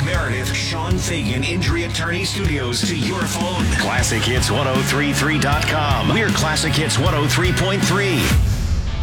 Meredith, Sean Fagan Injury Attorney Studios to your phone. ClassicHits1033.com. We're Classic Hits 103.3.